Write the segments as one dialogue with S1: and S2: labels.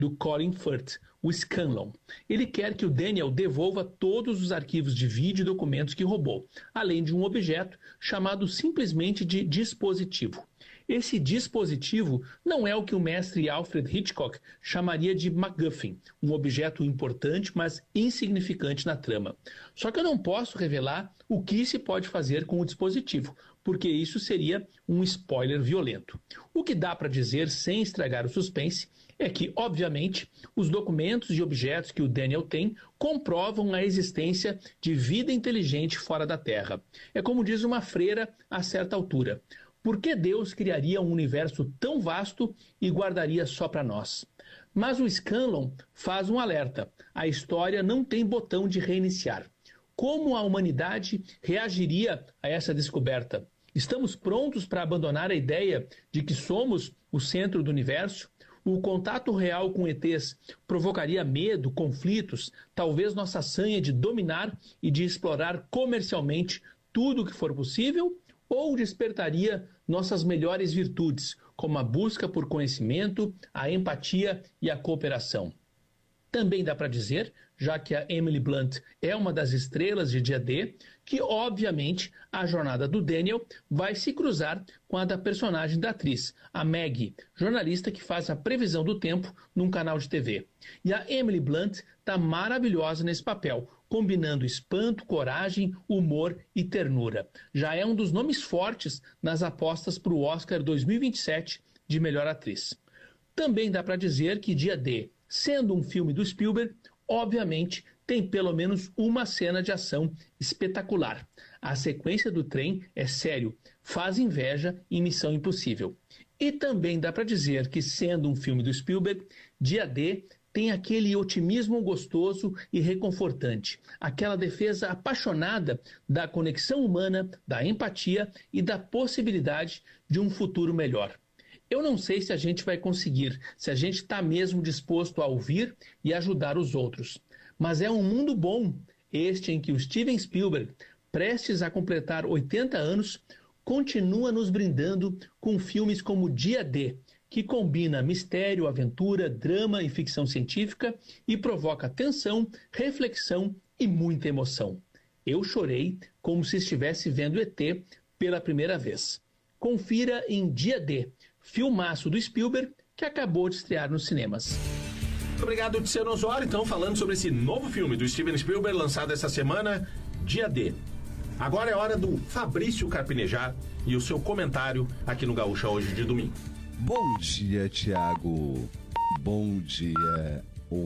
S1: do Colin Firth, o Scanlon. Ele quer que o Daniel devolva todos os arquivos de vídeo e documentos que roubou, além de um objeto chamado simplesmente de dispositivo. Esse dispositivo não é o que o mestre Alfred Hitchcock chamaria de MacGuffin, um objeto importante, mas insignificante na trama. Só que eu não posso revelar o que se pode fazer com o dispositivo, porque isso seria um spoiler violento. O que dá para dizer, sem estragar o suspense, é que, obviamente, os documentos e objetos que o Daniel tem comprovam a existência de vida inteligente fora da Terra. É como diz uma freira a certa altura: por que Deus criaria um universo tão vasto e guardaria só para nós? Mas o Scanlon faz um alerta: a história não tem botão de reiniciar. Como a humanidade reagiria a essa descoberta? Estamos prontos para abandonar a ideia de que somos o centro do universo? O contato real com ETs provocaria medo, conflitos, talvez nossa sanha de dominar e de explorar comercialmente tudo o que for possível? Ou despertaria nossas melhores virtudes, como a busca por conhecimento, a empatia e a cooperação? Também dá para dizer, já que a Emily Blunt é uma das estrelas de Dia D, que obviamente a jornada do Daniel vai se cruzar com a da personagem da atriz, a Maggie, jornalista que faz a previsão do tempo num canal de TV. E a Emily Blunt está maravilhosa nesse papel, combinando espanto, coragem, humor e ternura. Já é um dos nomes fortes nas apostas para o Oscar 2027 de melhor atriz. Também dá para dizer que Dia D, sendo um filme do Spielberg, obviamente tem pelo menos uma cena de ação espetacular. A sequência do trem é sério, faz inveja em Missão Impossível. E também dá para dizer que, sendo um filme do Spielberg, Dia D tem aquele otimismo gostoso e reconfortante, aquela defesa apaixonada da conexão humana, da empatia e da possibilidade de um futuro melhor. Eu não sei se a gente vai conseguir, se a gente está mesmo disposto a ouvir e ajudar os outros. Mas é um mundo bom, este em que o Steven Spielberg, prestes a completar 80 anos, continua nos brindando com filmes como Dia D, que combina mistério, aventura, drama e ficção científica e provoca tensão, reflexão e muita emoção. Eu chorei como se estivesse vendo ET pela primeira vez. Confira em Dia D, filmaço do Spielberg que acabou de estrear nos cinemas.
S2: Muito obrigado, Tiziano Osório. Então, falando sobre esse novo filme do Steven Spielberg, lançado essa semana, Dia D. Agora é hora do Fabrício Carpinejar e o seu comentário aqui no Gaúcha hoje de domingo.
S3: Bom dia, Tiago. Bom dia,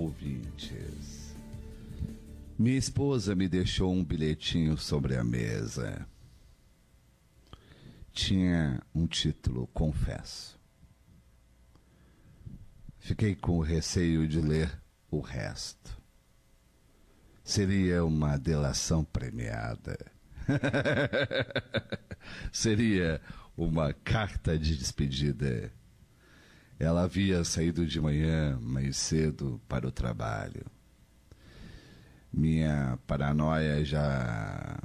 S3: ouvintes. Minha esposa me deixou um bilhetinho sobre a mesa. Tinha um título, confesso. Fiquei com receio de ler o resto. Seria uma delação premiada. Seria uma carta de despedida. Ela havia saído de manhã mais cedo para o trabalho. Minha paranoia já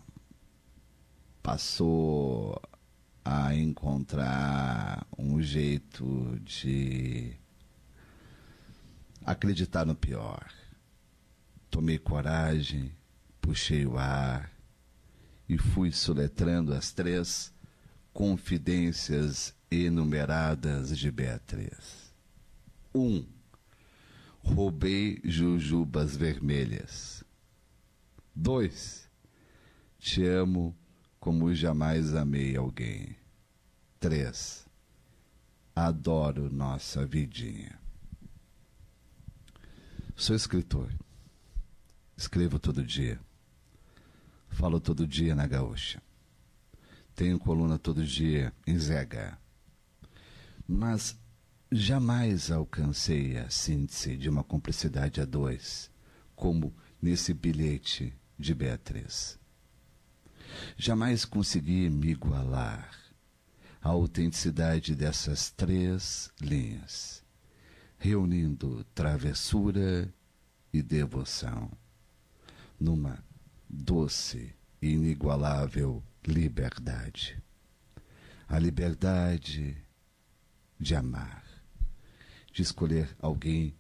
S3: passou a encontrar um jeito de acreditar no pior. Tomei coragem, puxei o ar e fui soletrando as 3 confidências enumeradas de Beatriz. 1. Roubei jujubas vermelhas. 2. Te amo como jamais amei alguém. 3. Adoro nossa vidinha. Sou escritor. Escrevo todo dia. Falo todo dia na Gaúcha. Tenho coluna todo dia em ZH. Mas jamais alcancei a síntese de uma cumplicidade a 2, como nesse bilhete de Beatriz. Jamais consegui me igualar à autenticidade dessas 3 linhas, reunindo travessura e devoção, numa doce e inigualável liberdade. A liberdade de amar, de escolher alguém